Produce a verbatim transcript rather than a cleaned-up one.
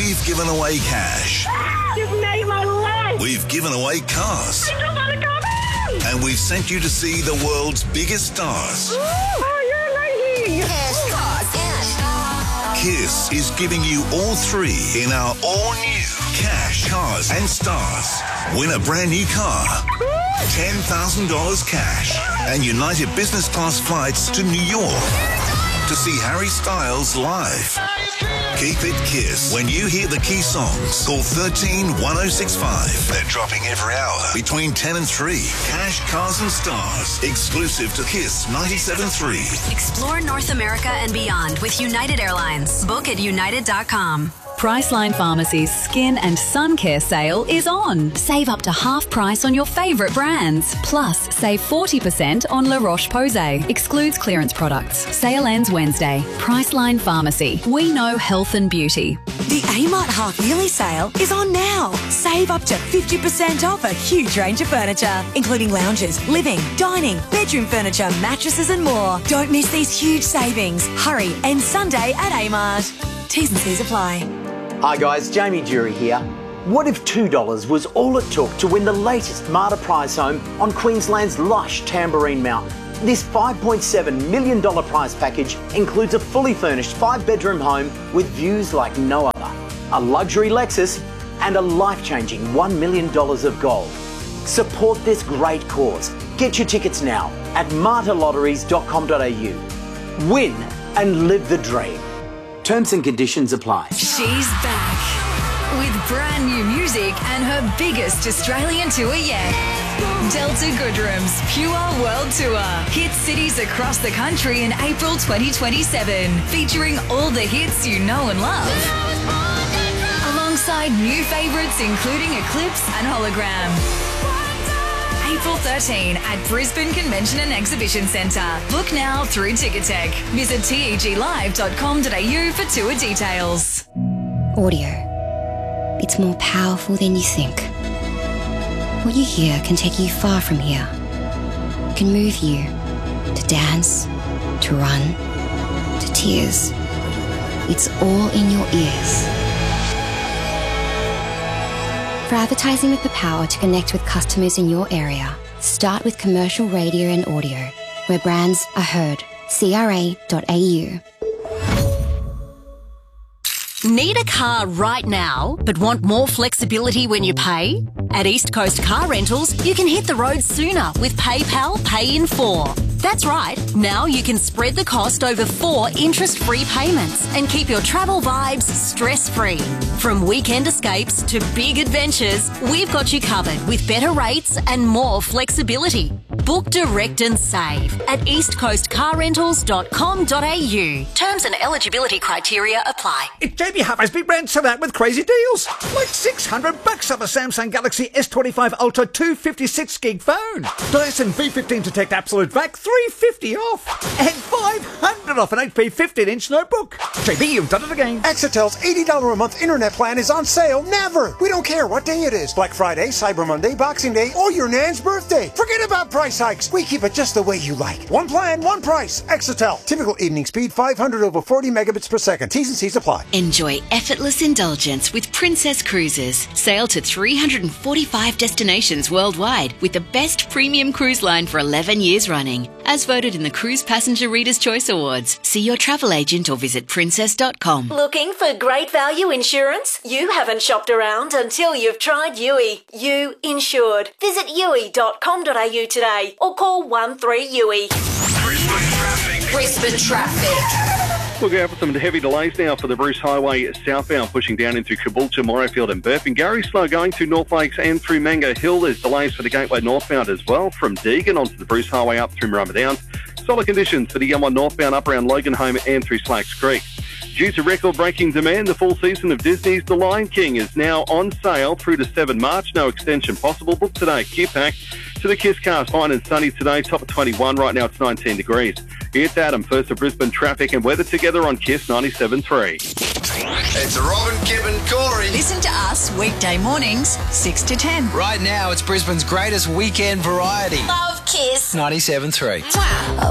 We've given away cash. You've made my life. We've given away cars. I just want to come in. And we've sent you to see the world's biggest stars. Ooh, oh, you're amazing. Cash, cars, and... Kiss is giving you all three in our all-new Cash, Cars and Stars. Win a brand new car, ten thousand dollars cash, and United Business Class flights to New York to see Harry Styles live. Keep it Kiss. When you hear the key songs, call thirteen one oh six five. They're dropping every hour between ten and three. Cash, Cars and Stars. Exclusive to Kiss ninety-seven point three. Explore North America and beyond with United Airlines. Book at united dot com. Priceline Pharmacy's Skin and Sun Care sale is on. Save up to half price on your favourite brands. Plus, save forty percent on La Roche-Posay. Excludes clearance products. Sale ends Wednesday. Priceline Pharmacy. We know health and beauty. The Amart half-yearly sale is on now. Save up to fifty percent off a huge range of furniture, including lounges, living, dining, bedroom furniture, mattresses and more. Don't miss these huge savings. Hurry, end Sunday at Amart. T's and C's apply. Hi guys, Jamie Jury here. What if two dollars was all it took to win the latest Marta prize home on Queensland's lush Tamborine Mountain? This five point seven million dollars prize package includes a fully furnished five-bedroom home with views like no other, a luxury Lexus and a life-changing one million dollars of gold. Support this great cause. Get your tickets now at marta lotteries dot com dot a u. Win and live the dream. Terms and conditions apply. She's back with brand new music and her biggest Australian tour yet. Delta Goodrum's Pure World Tour. Hit cities across the country in April twenty twenty-seven, featuring all the hits you know and love. Alongside new favourites including Eclipse and Hologram. April thirteenth at Brisbane Convention and Exhibition Centre. Book now through Ticketek. Visit teg live dot com dot a u for tour details. Audio. It's more powerful than you think. What you hear can take you far from here. It can move you to dance, to run, to tears. It's all in your ears. For advertising with the power to connect with customers in your area, start with commercial radio and audio, where brands are heard. C R A dot A U. Need a car right now, but want more flexibility when you pay? At East Coast Car Rentals, you can hit the road sooner with PayPal Pay in four. That's right, now you can spread the cost over four interest-free payments and keep your travel vibes stress-free. From weekend escapes to big adventures, we've got you covered with better rates and more flexibility. Book direct and save at east coast car rentals dot com dot a u. Terms and eligibility criteria apply. It's J B Harper's Big Brand Sale Out with crazy deals. Like six hundred bucks off a Samsung Galaxy S twenty-five Ultra two fifty-six gig phone. Dyson V fifteen Detect Absolute Vac three fifty off. And five hundred off an H P fifteen inch notebook. J B, you've done it again. Exetel's eighty dollars a month internet plan is on sale never. We don't care what day it is. Black Friday, Cyber Monday, Boxing Day, or your nan's birthday. Forget about price hikes. We keep it just the way you like. One plan, one price. Exetel. Typical evening speed five hundred over forty megabits per second. T's and C's apply. Enjoy effortless indulgence with Princess Cruises. Sail to three hundred forty-five destinations worldwide with the best premium cruise line for eleven years running. As voted in the Cruise Passenger Reader's Choice Awards. See your travel agent or visit princess dot com. Looking for great value insurance? You haven't shopped around until you've tried U I. You insured. Visit u i dot com dot a u today or call one three U I. Brisbane traffic. Brisbane traffic. Look out for some heavy delays now for the Bruce Highway southbound, pushing down into Caboolture, Morayfield and Burping. Gary slow going through North Lakes and through Mango Hill. There's delays for the Gateway northbound as well, from Deagon onto the Bruce Highway up through Marumba Downs. Solid conditions for the M one northbound up around Loganholme and through Slacks Creek. Due to record-breaking demand, the full season of Disney's The Lion King is now on sale through to the seventh of March. No extension possible. Book today. Q-Pack to the Kiss Cars. Fine and sunny today. Top of twenty-one. Right now it's nineteen degrees. It's Adam, first of Brisbane traffic and weather together on Kiss ninety-seven point three. It's Robin, Kip and Corey. Listen to us weekday mornings, six to ten. Right now, it's Brisbane's greatest weekend variety. Love Kiss. ninety-seven point three. Mwah.